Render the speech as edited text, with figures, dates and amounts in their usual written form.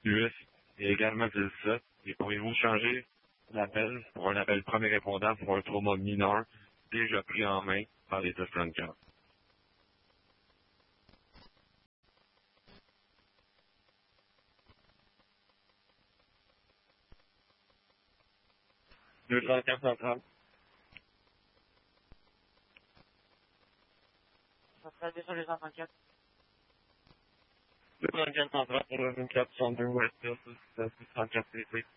US et également 17. Et pourriez-vous changer l'appel pour un appel premier répondant pour un trauma mineur déjà pris en main par les tests 34? Deux 34 centrales. Ça sera déjà les 134. Deux 34 centrales pour le 24 62 Ouest, 34 CP.